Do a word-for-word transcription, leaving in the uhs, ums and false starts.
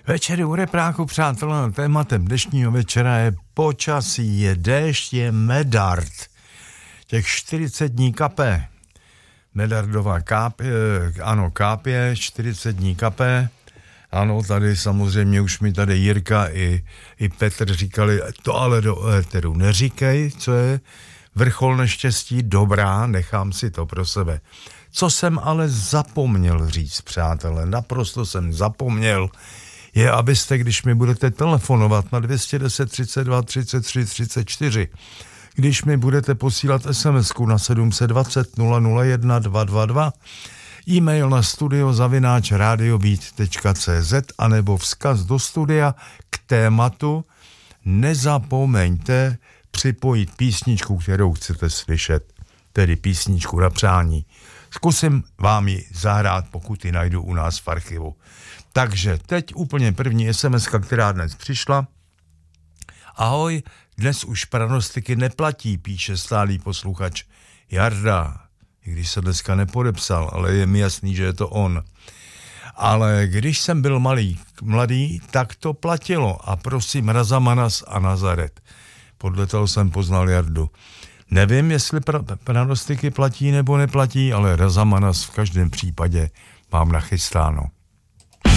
Večery u repráku, přátelé, tématem dnešního večera je počasí, je déšť, je medard. Těch čtyřicet dní kape. Medardová kápě, ano, kápě, čtyřicet dní kape. Ano, tady samozřejmě už mi tady Jirka i, i Petr říkali, to ale do éteru neříkej, co je vrchol neštěstí, dobrá, nechám si to pro sebe. Co jsem ale zapomněl říct, přátelé, naprosto jsem zapomněl, je, abyste, když mi budete telefonovat na dvě stě deset, třicet dva, třicet tři, třicet čtyři, když mi budete posílat SMSku na sedm set dvacet nula nula jedna dva dva dva, e-mail na studio zavináč radiobít tečka cé zet anebo vzkaz do studia k tématu, nezapomeňte připojit písničku, kterou chcete slyšet, tedy písničku na přání. Zkusím vám ji zahrát, pokud ji najdu u nás v archivu. Takže teď úplně první SMSka, která dnes přišla. Ahoj, dnes už pranostiky neplatí, píše stálý posluchač Jarda, i když se dneska nepodepsal, ale je mi jasný, že je to on. Ale když jsem byl malý, mladý, tak to platilo a prosím Razamanas a Nazaret. Podle toho jsem poznal Jardu. Nevím, jestli pra- pranostiky platí nebo neplatí, ale Razamanas v každém případě mám nachystáno.